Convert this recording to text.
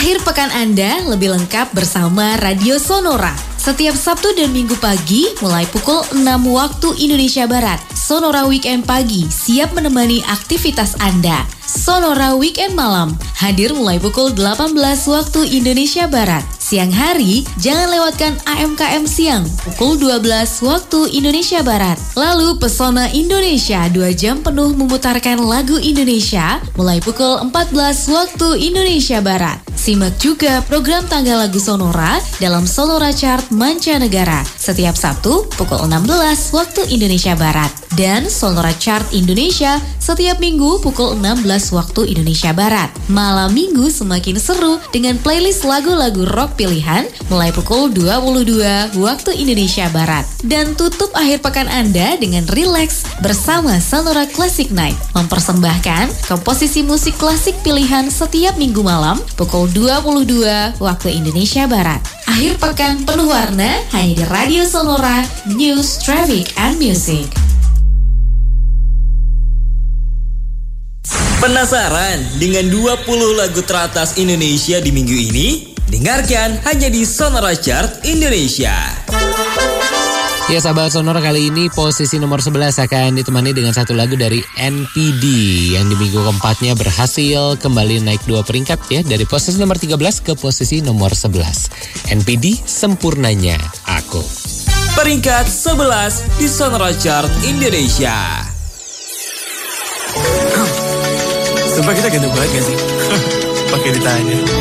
Akhir pekan Anda lebih lengkap bersama Radio Sonora. Setiap Sabtu dan Minggu pagi mulai pukul 6 waktu Indonesia Barat. Sonora Weekend Pagi siap menemani aktivitas Anda. Sonora Weekend Malam hadir mulai pukul 18 waktu Indonesia Barat. Siang hari, jangan lewatkan AMKM Siang pukul 12 waktu Indonesia Barat. Lalu Pesona Indonesia 2 jam penuh memutarkan lagu Indonesia mulai pukul 14 waktu Indonesia Barat. Simak juga program tanggal lagu Sonora dalam Sonora Chart Mancanegara setiap Sabtu pukul 16 waktu Indonesia Barat. Dan Sonora Chart Indonesia setiap Minggu pukul 16 waktu Indonesia Barat. Malam Minggu semakin seru dengan playlist lagu-lagu rock pilihan mulai pukul 22 waktu Indonesia Barat. Dan tutup akhir pekan Anda dengan relax bersama Sonora Classic Night, mempersembahkan komposisi musik klasik pilihan setiap Minggu malam pukul 22 waktu Indonesia Barat. Akhir pekan penuh warna hanya di Radio Sonora, News, Traffic, and Music. Penasaran dengan 20 lagu teratas Indonesia di minggu ini? Dengarkan hanya di Sonora Chart Indonesia. Ya sahabat Sonora, kali ini posisi nomor 11 akan ditemani dengan satu lagu dari NPD yang di minggu keempatnya berhasil kembali naik 2 peringkat ya, dari posisi nomor 13 ke posisi nomor 11. NPD Sempurnanya Aku. Peringkat 11 di Sonora Chart Indonesia. Sumpah kita ganteng banget gak sih? Pakai ditanya.